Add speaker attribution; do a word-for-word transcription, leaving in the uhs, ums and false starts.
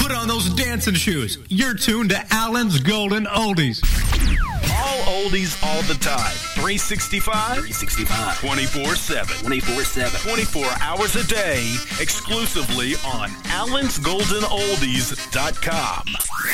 Speaker 1: Put on those dancing shoes. You're tuned to Allen's Golden Oldies.
Speaker 2: All oldies all the time. three sixty-five
Speaker 3: three sixty-five
Speaker 2: twenty-four seven
Speaker 3: twenty-four seven
Speaker 2: twenty-four hours a day, exclusively on allens golden oldies dot com.